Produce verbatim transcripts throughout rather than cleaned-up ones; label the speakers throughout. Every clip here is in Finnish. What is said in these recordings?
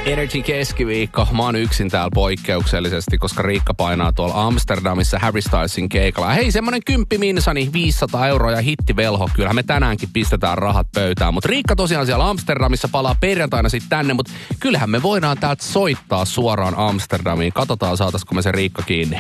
Speaker 1: Energy keskiviikko. Mä oon yksin täällä poikkeuksellisesti, koska Riikka painaa tuolla Amsterdamissa Harry Stylesin keikalla. Hei, semmonen kymppi minsani, viisisataa euroa ja hittivelho. Kyllähän me tänäänkin pistetään rahat pöytään. Mutta Riikka tosiaan siellä Amsterdamissa palaa perjantaina sitten tänne. Mutta kyllähän me voidaan täältä soittaa suoraan Amsterdamiin. Katsotaan, saataisiko me se Riikka kiinni.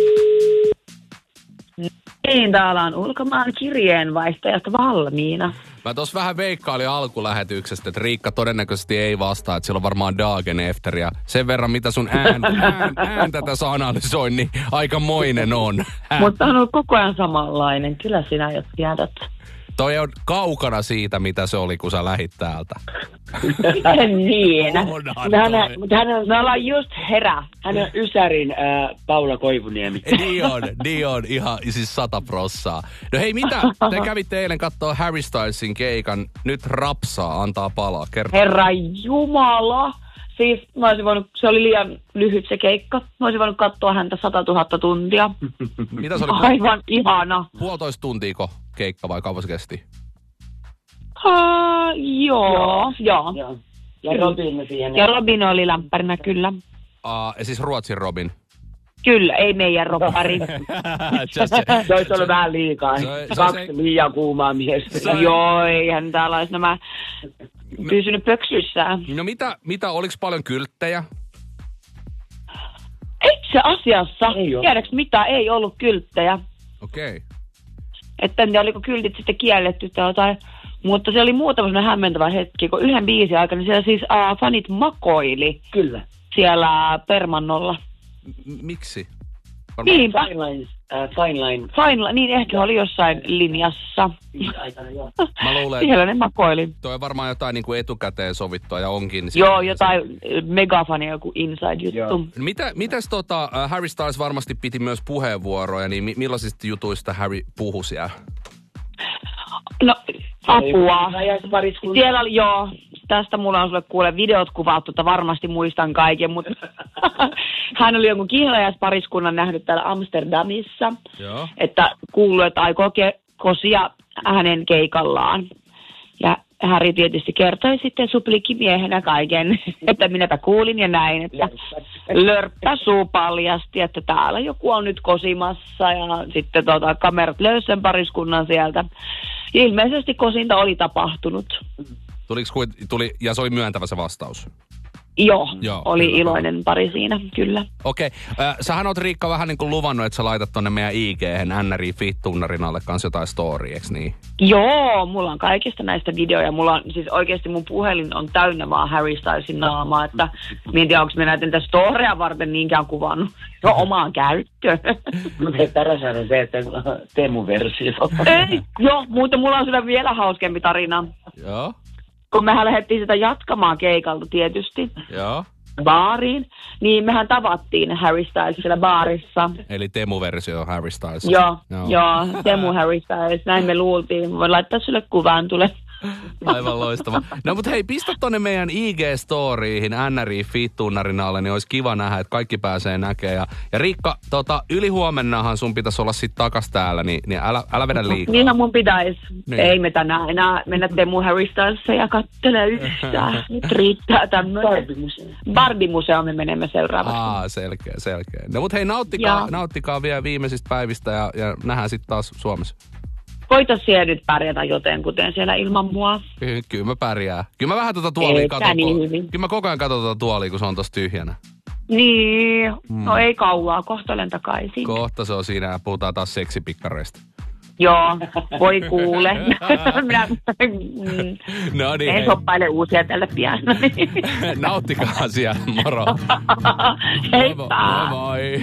Speaker 2: Niin, täällä on ulkomaan kirjeenvaihtajat valmiina.
Speaker 1: Mä tossa vähän veikkailin alkulähetyksestä, että Riikka todennäköisesti ei vastaa, että sillä on varmaan Dagen Efter. Ja sen verran, mitä sun ään, ään, ääntä tässä analysoin, niin aikamoinen on.
Speaker 2: Mutta on ollut koko ajan samanlainen. Kyllä sinä jo tiedät.
Speaker 1: Toi on kaukana siitä, mitä se oli, kun sä lähit täältä.
Speaker 2: Niin.
Speaker 3: Mutta hän, mut hän on, me ollaan just herä. Hän on Ysärin äh, Paula Koivuniemi.
Speaker 1: Niin on, niin on, ihan siis sata prossaa. No hei, mitä? Te kävitte eilen kattoo Harry Stylesin keikan. Nyt rapsaa, antaa palaa. Kerro.
Speaker 2: Herra Jumala. Siis mä olisin voinut, se oli liian lyhyt se keikka. Mä olisin voinut katsoa häntä satatuhatta tuntia.
Speaker 1: Mitä se oli?
Speaker 2: Aivan ihana.
Speaker 1: Puolitoista tuntiiko keikka vai kauan se kesti?
Speaker 2: Uh, joo, joo. joo.
Speaker 3: Joo. Ja Robin siihen.
Speaker 2: Ja Robin oli lämpärinä, kyllä.
Speaker 1: Uh, ja siis Ruotsin Robin.
Speaker 2: Kyllä, ei meidän roppari.
Speaker 3: Se olisi ollut vähän liikaa.
Speaker 1: Se, se,
Speaker 3: Kaksi
Speaker 1: se,
Speaker 3: liian kuumaa miestä.
Speaker 2: Se, joo, eihän täällä olisi nämä pysynyt pöksyissään.
Speaker 1: No mitä, mitä oliko paljon kylttejä?
Speaker 2: Itse asiassa, tiedätkö mitä, ei ollut kylttejä.
Speaker 1: Okei. Okay.
Speaker 2: Että en tiedä, oliko kyltit sitten kielletty tai jotain. Mutta se oli muutama sellainen hämmentävä hetki, kun yhden biisin aikana siellä siis uh, fanit makoili.
Speaker 3: Kyllä.
Speaker 2: Siellä Permannolla.
Speaker 1: M- miksi?
Speaker 2: Niin,
Speaker 3: Fine Line. Uh, fine Line.
Speaker 2: Fine Line, niin ehkä oli jossain linjassa.
Speaker 3: Aikana, joo.
Speaker 1: Mä luulen,
Speaker 2: siellä ne makoili.
Speaker 1: toi on varmaan jotain niin kuin etukäteen sovittua ja onkin.
Speaker 2: Joo, jotain megafania, joku inside-juttu.
Speaker 1: Mitä, mitäs tota, Harry Styles varmasti piti myös puheenvuoroja, niin mi- millaisista jutuista Harry puhui siellä?
Speaker 2: No, apua. Siellä oli, joo, tästä mulla on sulle kuule videot kuvattu, että varmasti muistan kaiken, mutta hän oli jonkun kihlajaispariskunnan nähnyt täällä Amsterdamissa,
Speaker 1: Joo.
Speaker 2: että kuului, että aikoo ke- kosia hänen keikallaan. Ja Harry tietysti kertoi sitten suplikimiehenä kaiken, että minäpä kuulin ja näin, että lörppä suu paljasti, että täällä joku on nyt kosimassa ja sitten tota, kamerat löysi sen pariskunnan sieltä. Ja ilmeisesti kosinta oli tapahtunut.
Speaker 1: Tuliko, tuli, ja se oli myöntävä se vastaus?
Speaker 2: Joo,
Speaker 1: Joo
Speaker 2: oli
Speaker 1: kyllä,
Speaker 2: iloinen kyllä. pari siinä, kyllä.
Speaker 1: Okei, okay. äh, sähän oot Riikka vähän niin kuin luvannut, että sä laitat tonne meidän I G:hen N R I Fit-tunnarin alle kanssa jotain storia, eikö niin?
Speaker 2: Joo, mulla on kaikista näistä videoja. Mulla on, siis oikeasti mun puhelin on täynnä vaan Harry Stylesin naamaa, että en tiedä, onko me näitä niitä storia varten niinkään kuvannut jo omaan käyttöön.
Speaker 3: Mutta paras on se, että Teemu versio.
Speaker 2: Ei, joo, mutta mulla on sillä vielä hauskempi tarina.
Speaker 1: Joo.
Speaker 2: Kun mehän lähdettiin sitä jatkamaan keikalta tietysti.
Speaker 1: Joo.
Speaker 2: Baariin, niin mehän tavattiin Harry Styles siellä baarissa.
Speaker 1: Eli Teemu-versio Harry Styles.
Speaker 2: Joo, joo, joo Teemu Harry Styles, näin me luultiin. Voin laittaa sulle kuvaan, tule.
Speaker 1: Aivan loistava. No mut hei, pistä tonne meidän I G-storiihin N R I Fit-tunnarin alle, niin olisi kiva nähdä, että kaikki pääsee näkemään. Ja, ja Riikka, tota, yli huomennahan sun pitäisi olla sit takas täällä, niin, niin älä, älä vedä liikaa.
Speaker 2: Niinhän mun pitäisi.
Speaker 1: Niin.
Speaker 2: Ei me tänään enää mennä Teemu Harry Stylesia ja kattele yhtään. Nyt riittää tämmöinen.
Speaker 3: Barbie-museo.
Speaker 2: Barbie-museo me menemme seuraavaksi.
Speaker 1: Aa, selkeä, selkeä. No mut hei, nauttikaa, nauttikaa vielä viimeisistä päivistä ja, ja nähdään sitten taas Suomessa.
Speaker 2: Voita siellä nyt pärjätä jotenkuten siellä ilman mua.
Speaker 1: Kyllä, kyllä mä pärjään. Kyllä mä vähän tuota tuolia katon.
Speaker 2: Niin hyvin.
Speaker 1: Kyllä mä koko ajan katon tuota tuolia, kun se on tossa tyhjänä.
Speaker 2: Niin, mm. no ei kauaa, kohta olen takaisin.
Speaker 1: Kohta se on siinä ja puhutaan taas seksipikkareista.
Speaker 2: Joo, voi kuule. Minä mm,
Speaker 1: no niin,
Speaker 2: en
Speaker 1: hei.
Speaker 2: soppaile uusia tällä pian.
Speaker 1: Nauttikaa siellä, moro.
Speaker 2: Heippa.
Speaker 1: Moi moi.